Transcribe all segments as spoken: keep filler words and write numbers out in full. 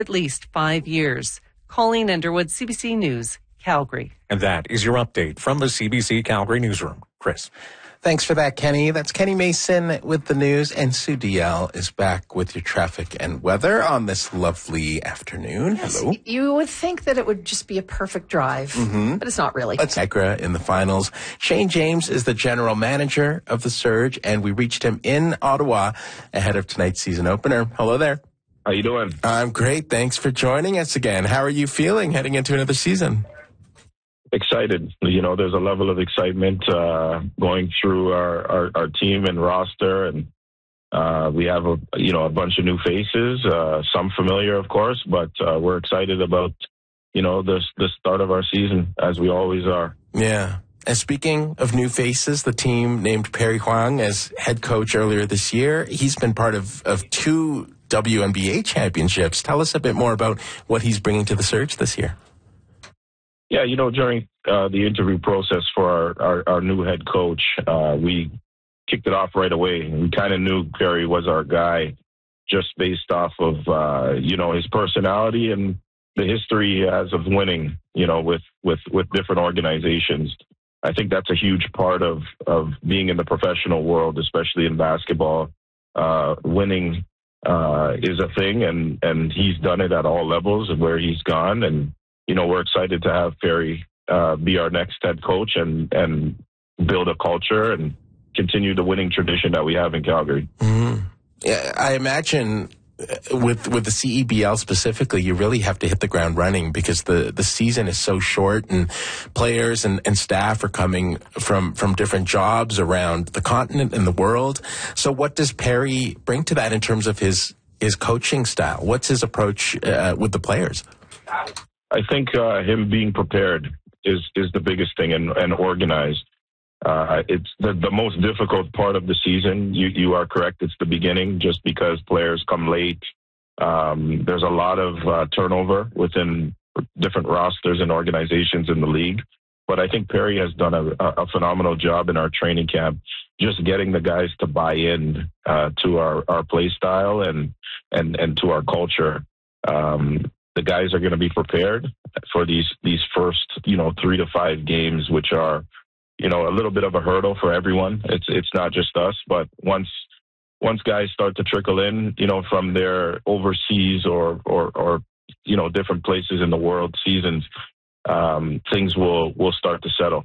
at least five years. Colleen Underwood, C B C News, Calgary. And that is your update from the C B C Calgary newsroom. Chris. Thanks for that, Kenny. That's Kenny Mason with the news, and Sue D L is back with your traffic and weather on this lovely afternoon. Yes, Hello. You would think that it would just be a perfect drive, mm-hmm. but it's not really. It's Niagara in the finals. Shane James is the general manager of the Surge, and we reached him in Ottawa ahead of tonight's season opener. Hello there. How you doing? I'm great. Thanks for joining us again. How are you feeling heading into another season? Excited. You know, there's a level of excitement uh, going through our, our, our team and roster, and uh, we have a you know a bunch of new faces, uh, some familiar, of course, but uh, we're excited about you know the the start of our season, as we always are. Yeah. And speaking of new faces, the team named Perry Huang as head coach earlier this year. He's been part of, of two W N B A championships. Tell us a bit more about what he's bringing to the Surge this year. Yeah, you know, during uh, the interview process for our, our, our new head coach, uh, we kicked it off right away. We kind of knew Perry was our guy just based off of, uh, you know, his personality and the history he has of winning, you know, with, with, with different organizations. I think that's a huge part of, of being in the professional world, especially in basketball. Uh, winning uh, is a thing, and, and he's done it at all levels of where he's gone. And, you know, we're excited to have Perry uh, be our next head coach and, and build a culture and continue the winning tradition that we have in Calgary. Mm-hmm. Yeah, I imagine with with the C E B L specifically, you really have to hit the ground running because the, the season is so short, and players and, and staff are coming from, from different jobs around the continent and the world. So what does Perry bring to that in terms of his, his coaching style? What's his approach uh, with the players? I think uh, him being prepared is, is the biggest thing, and, and organized. Uh, it's the, the most difficult part of the season. You, you are correct. It's the beginning, just because players come late. Um, there's a lot of uh, turnover within different rosters and organizations in the league. But I think Perry has done a, a phenomenal job in our training camp, just getting the guys to buy in uh, to our, our play style and, and, and to our culture. Um, the guys are going to be prepared for these, these first, you know, three to five games, which are, you know, a little bit of a hurdle for everyone. It's it's not just us, but once once guys start to trickle in, you know, from their overseas or or, or you know different places in the world seasons, um, things will will start to settle.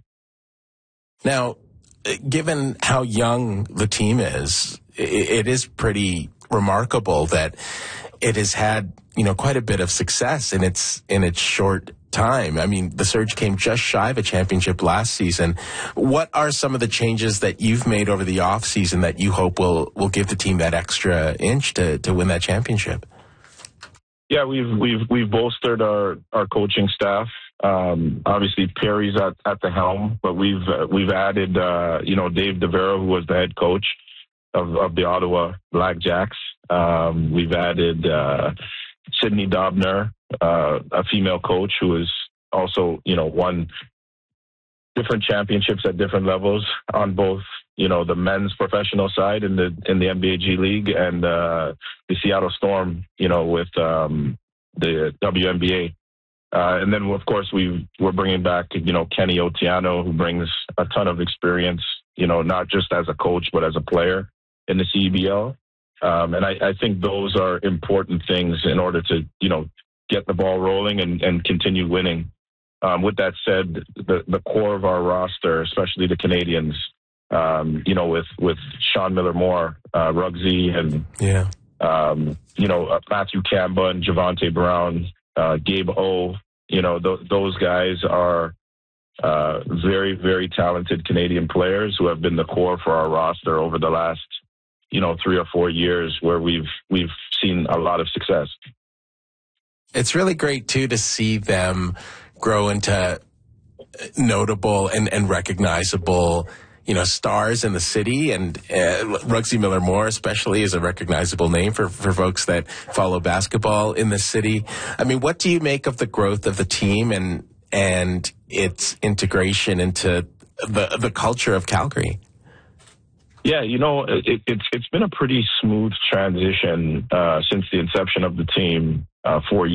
Now, given how young the team is, it, it is pretty remarkable that it has had, you know, quite a bit of success in its in its short time. I mean, the Surge came just shy of a championship last season. What are some of the changes that you've made over the off season that you hope will will give the team that extra inch to to win that championship? Yeah, we've we've we've bolstered our our coaching staff. Um, obviously, Perry's at, at the helm, but we've uh, we've added uh, you know Dave DeVero, who was the head coach of, of the Ottawa Blackjacks. Um, we've added uh, Sydney Dobner, uh, a female coach who has also, you know, won different championships at different levels on both, you know, the men's professional side in the in the N B A G League and uh, the Seattle Storm, you know, with um, the W N B A. Uh, and then, of course, we we're bringing back, you know, Kenny Otiano, who brings a ton of experience, you know, not just as a coach but as a player in the C E B L. Um, and I, I think those are important things in order to, you know, get the ball rolling and, and continue winning. Um, with that said, the, the core of our roster, especially the Canadians, um, you know, with, with Sean Miller-Moore, uh, Ruggsy, and, yeah. um, you know, uh, Matthew Kamba and Javonte Brown, uh, Gabe O, you know, th- those guys are uh, very, very talented Canadian players who have been the core for our roster over the last, you know, three or four years where we've we've seen a lot of success. It's really great, too, to see them grow into notable and, and recognizable, you know, stars in the city. And uh, Ruggsy Miller-Moore especially is a recognizable name for, for folks that follow basketball in the city. I mean, what do you make of the growth of the team and and its integration into the the culture of Calgary? Yeah, you know, it, it's it's been a pretty smooth transition uh, since the inception of the team uh, four